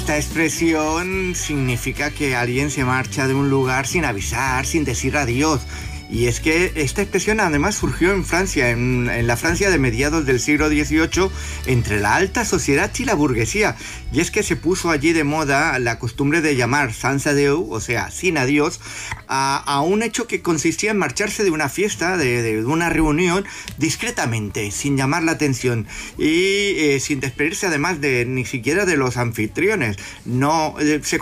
Esta expresión significa que alguien se marcha de un lugar sin avisar, sin decir adiós. Y es que esta expresión además surgió en Francia, en la Francia de mediados del siglo XVIII, entre la alta sociedad y la burguesía. Y es que se puso allí de moda la costumbre de llamar sans adieu, o sea, sin adiós, a un hecho que consistía en marcharse de una fiesta, de una reunión, discretamente, sin llamar la atención y sin despedirse además ni siquiera de los anfitriones. No se